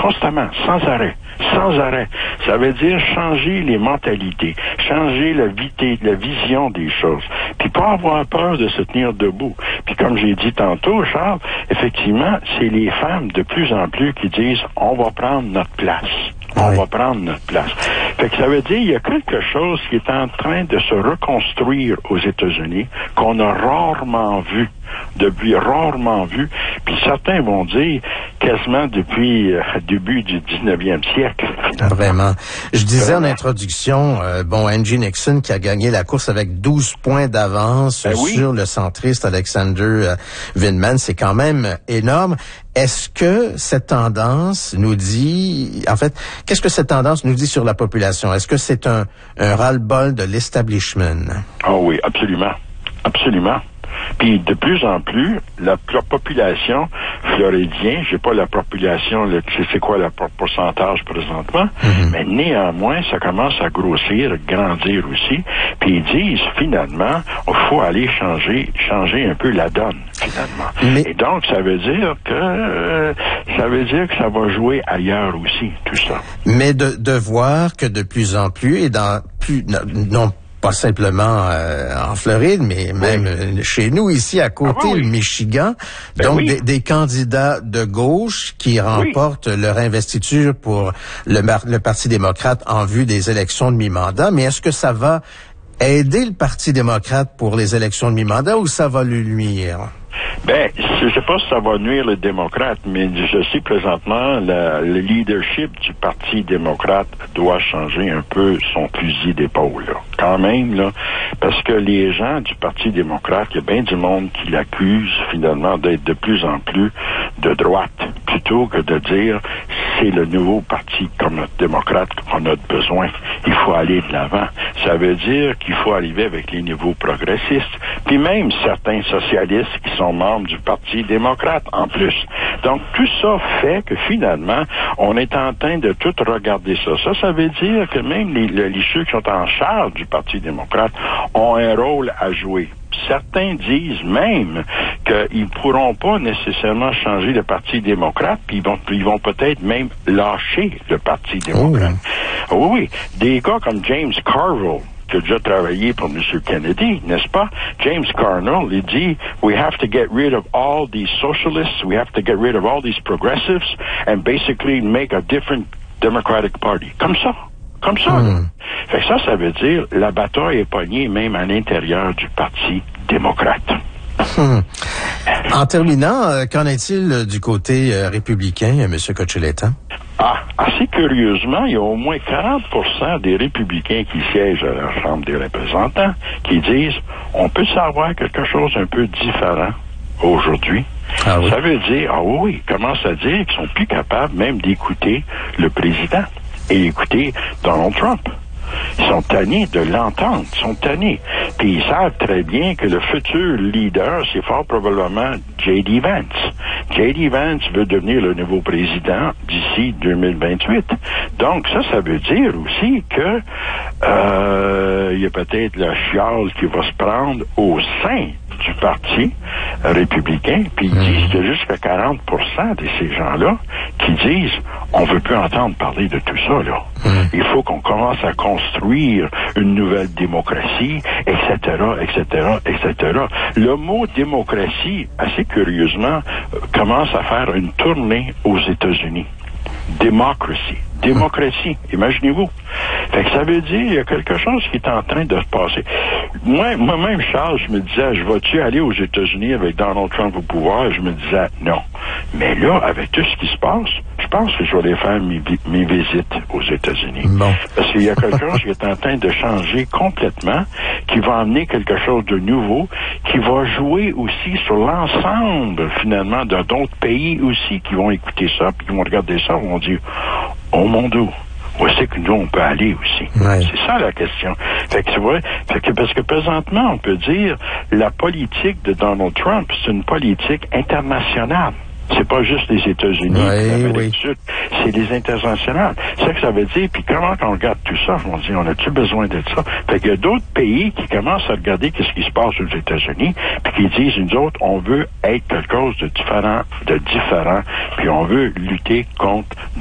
constamment, sans arrêt. Ça veut dire changer les mentalités, changer la vision des choses, puis pas avoir peur de se tenir debout. Puis comme j'ai dit tantôt, Charles, effectivement, c'est les femmes de plus en plus qui disent « on va prendre notre place ». On va prendre notre place. Fait que ça veut dire qu'il y a quelque chose qui est en train de se reconstruire aux États-Unis qu'on a rarement vu, puis certains vont dire quasiment depuis le début du 19e siècle. Finalement. Vraiment. Je disais en introduction, Angie Nixon qui a gagné la course avec 12 points d'avance sur le centriste Alexander Vindman, c'est quand même énorme. Est-ce que cette tendance nous dit, en fait, qu'est-ce que cette tendance nous dit sur la population? Est-ce que c'est un ras-le-bol de l'establishment? Ah oui, absolument. Absolument. Puis de plus en plus, la population floridienne, j'ai pas la population, c'est quoi le pourcentage présentement, mais néanmoins, ça commence à grossir, grandir aussi. Puis ils disent finalement, il faut aller changer un peu la donne finalement. Et donc ça veut dire que ça va jouer ailleurs aussi, tout ça. Mais de voir que de plus en plus et dans plus non pas simplement en Floride, mais même chez nous, ici, à côté, le Michigan. Donc, des candidats de gauche qui remportent leur investiture pour le Parti démocrate en vue des élections de mi-mandat. Mais est-ce que ça va aider le Parti démocrate pour les élections de mi-mandat ou ça va lui nuire? Je sais pas si ça va nuire les démocrates, mais je sais présentement le leadership du Parti démocrate doit changer un peu son fusil d'épaule, là. Quand même, là, parce que les gens du Parti démocrate, il y a bien du monde qui l'accuse finalement d'être de plus en plus de droite, plutôt que de dire c'est le nouveau parti comme démocrate qu'on a besoin. Il faut aller de l'avant. Ça veut dire qu'il faut arriver avec les nouveaux progressistes, puis même certains socialistes qui sont membres du Parti démocrate en plus. Donc, tout ça fait que finalement, on est en train de tout regarder ça. Ça veut dire que même ceux qui sont en charge du Parti démocrate ont un rôle à jouer. Certains disent même qu'ils ne pourront pas nécessairement changer le Parti démocrate, puis ils vont peut-être même lâcher le Parti démocrate. Oui. Des gars comme James Carville, qui a déjà travaillé pour M. Kennedy, n'est-ce pas? James Carville, il dit, we have to get rid of all these socialists, we have to get rid of all these progressives, and basically make a different Democratic Party. Comme ça. Fait que ça veut dire la bataille est pognée même à l'intérieur du Parti démocrate. En terminant, qu'en est-il du côté républicain, M. Cochiletta? Assez curieusement, il y a au moins 40% des républicains qui siègent à la Chambre des représentants qui disent on peut savoir quelque chose un peu différent aujourd'hui. Ça veut dire, ils commencent à dire qu'ils sont plus capables même d'écouter le président et écouter Donald Trump. Ils sont tannés de l'entendre, ils sont tannés. Puis ils savent très bien que le futur leader, c'est fort probablement J.D. Vance. J.D. Vance veut devenir le nouveau président d'ici 2028. Donc ça veut dire aussi que il y a peut-être la chiale qui va se prendre au sein du Parti républicain, puis ils disent qu'il y a jusqu'à 40% de ces gens-là qui disent on veut plus entendre parler de tout ça, là. Il faut qu'on commence à construire une nouvelle démocratie, etc., etc., etc. Le mot démocratie, assez curieusement, commence à faire une tournée aux États-Unis. Démocratie, imaginez-vous. Fait que ça veut dire qu'il y a quelque chose qui est en train de se passer. Moi-même, Charles, je me disais, je vais-tu aller aux États-Unis avec Donald Trump au pouvoir? Je me disais, non. Mais là, avec tout ce qui se passe, je pense que je vais aller faire mes visites aux États-Unis. Parce qu'il y a quelque chose qui est en train de changer complètement, qui va amener quelque chose de nouveau, qui va jouer aussi sur l'ensemble, finalement, d'autres pays aussi qui vont écouter ça, puis qui vont regarder ça, vont dire, oh mon Dieu, où est-ce que nous, on peut aller aussi? C'est ça la question. Fait que tu vois, parce que présentement, on peut dire, la politique de Donald Trump, c'est une politique internationale. C'est pas juste les États-Unis, l'Amérique du Sud, c'est les internationales. C'est ça que ça veut dire. Puis comment on regarde tout ça, on dit, on a-tu besoin de ça? Fait qu'il y a d'autres pays qui commencent à regarder qu'est-ce qui se passe aux États-Unis, puis qui disent, nous autres, on veut être quelque chose de différent, puis on veut lutter contre